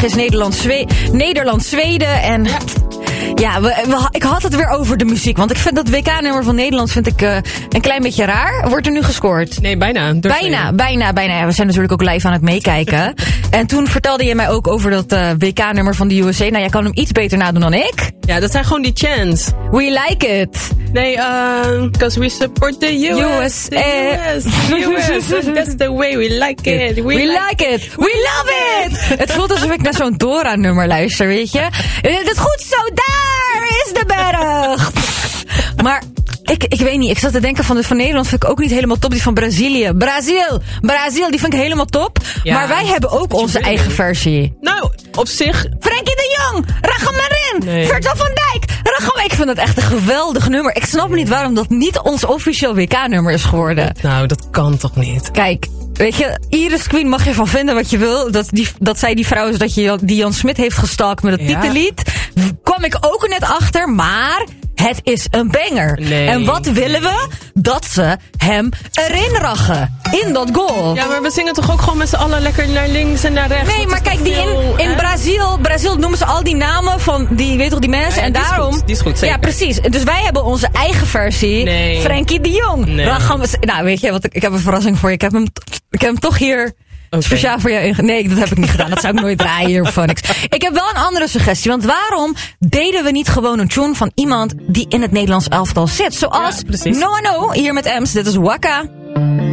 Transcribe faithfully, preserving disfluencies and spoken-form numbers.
is Nederland-Zweden. Nederland-Zweden en... Ja. Ja, we, we, ik had het weer over de muziek. Want ik vind dat W K-nummer van Nederland vind ik uh, een klein beetje raar. Wordt er nu gescoord? Nee, bijna. Bijna, bijna, bijna. Ja, we zijn natuurlijk ook live aan het meekijken. En toen vertelde je mij ook over dat uh, W K-nummer van de U S A. Nou, jij kan hem iets beter nadoen dan ik. Ja, dat zijn gewoon die chants. We like it. Nee, uh, because we support the U S. U S A. The U S. The U S. That's the way we like it. We, we like, like it. We love it. Het voelt alsof ik naar zo'n Dora-nummer luister, weet je. Het is goed zo, daar is de berg. Maar... Ik, ik weet niet, ik zat te denken van, van Nederland vind ik ook niet helemaal top. Die van Brazilië. Brazil! Brazil, die vind ik helemaal top. Ja, maar wij hebben ook onze eigen versie. Nou, op zich... Frenkie de Jong! Rachel Marin! Nee. Virgil van Dijk! Rachel... Ik vind dat echt een geweldig nummer. Ik snap niet waarom dat niet ons officieel W K-nummer is geworden. Nou, dat kan toch niet? Kijk, weet je, Iris Queen mag je van vinden wat je wil. Dat, die, dat zij die vrouw is dat je die Jan Smit heeft gestalkt met het ja. titellied. Kwam ik ook net achter, maar... Het is een banger. Nee. En wat willen we? Dat ze hem erin rachen. In dat goal. Ja, maar we zingen toch ook gewoon met z'n allen lekker naar links en naar rechts? Nee, maar kijk, die in, in Brazil, Brazil noemen ze al die namen van die, weet toch, die mensen. Ja, ja, en die daarom... Is goed, die is goed, zeker. Ja, precies. Dus wij hebben onze eigen versie. Nee. Frenkie de Jong. Nee. Racham, nou, weet je wat, ik heb een verrassing voor je. Ik heb hem, ik heb hem toch hier... Okay. Speciaal voor jou inge- Nee, dat heb ik niet gedaan. Dat zou ik nooit draaien hier op Phonics. Ik heb wel een andere suggestie. Want waarom deden we niet gewoon een tune van iemand die in het Nederlands elftal zit? Zoals ja, No No, hier met Ems. Dit is Waka.